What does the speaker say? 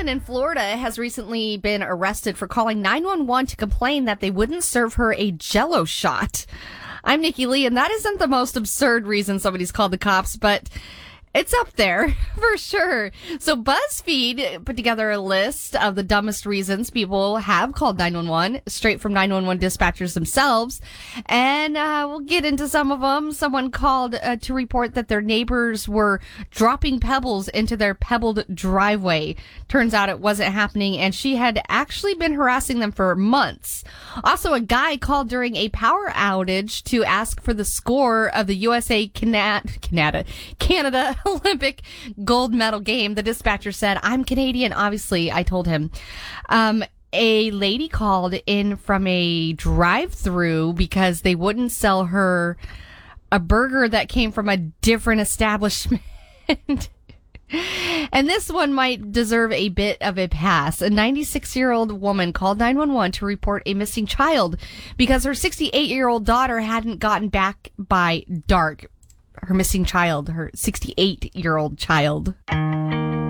woman in Florida has recently been arrested for calling 911 to complain that they wouldn't serve her a Jell-O shot. I'm Nikki Lee, and that isn't the most absurd reason somebody's called the cops, but it's up there for sure. So BuzzFeed put together a list of the dumbest reasons people have called 911, straight from 911 dispatchers themselves. And we'll get into some of them. Someone called to report that their neighbors were dropping pebbles into their pebbled driveway. Turns out it wasn't happening, and she had actually been harassing them for months. Also, a guy called during a power outage to ask for the score of the USA Canada Olympic gold medal game. The dispatcher said, "I'm Canadian." Obviously, I told him. A lady called in from a drive-through because they wouldn't sell her a burger that came from a different establishment. And this one might deserve a bit of a pass. A 96-year-old woman called 911 to report a missing child because her 68-year-old daughter hadn't gotten back by dark. Her missing child, her 68-year-old child.